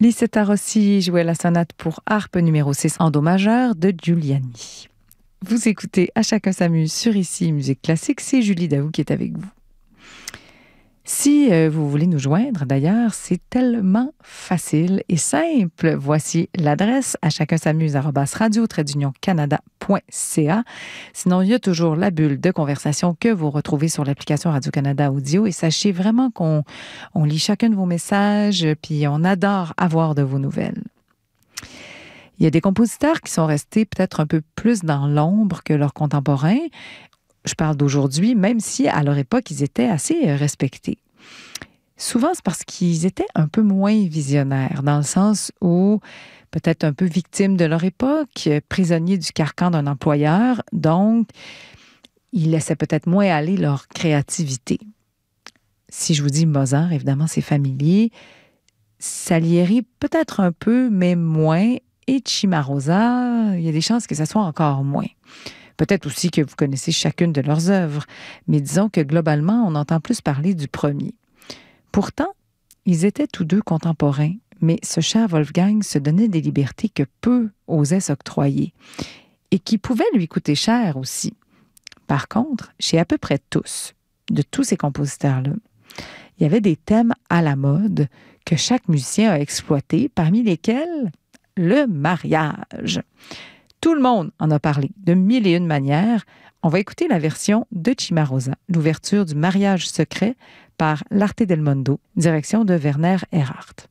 Lisetta Rossi jouait la sonate pour harpe numéro 6 en do majeur de Giuliani. Vous écoutez À chacun s'amuse sur Ici Musique Classique, c'est Julie Daou qui est avec vous. Si vous voulez nous joindre, d'ailleurs, c'est tellement facile et simple. Voici l'adresse achacunsamuse@radio-canada.ca. Sinon, il y a toujours la bulle de conversation que vous retrouvez sur l'application Radio-Canada Audio. Et sachez vraiment qu'on lit chacun de vos messages, puis on adore avoir de vos nouvelles. Il y a des compositeurs qui sont restés peut-être un peu plus dans l'ombre que leurs contemporains. Je parle d'aujourd'hui, même si à leur époque, ils étaient assez respectés. Souvent, c'est parce qu'ils étaient un peu moins visionnaires, dans le sens où peut-être un peu victimes de leur époque, prisonniers du carcan d'un employeur, donc ils laissaient peut-être moins aller leur créativité. Si je vous dis Mozart, évidemment, c'est familier. Salieri, peut-être un peu, mais moins. Et Cimarosa, il y a des chances que ça soit encore moins. Peut-être aussi que vous connaissez chacune de leurs œuvres, mais disons que globalement, on entend plus parler du premier. Pourtant, ils étaient tous deux contemporains, mais ce cher Wolfgang se donnait des libertés que peu osaient s'octroyer et qui pouvaient lui coûter cher aussi. Par contre, chez à peu près tous, de tous ces compositeurs-là, il y avait des thèmes à la mode que chaque musicien a exploités, parmi lesquels le mariage. Tout le monde en a parlé de mille et une manières. On va écouter la version de Cimarosa, l'ouverture du mariage secret par l'Arte del Mondo, direction de Werner Erhardt.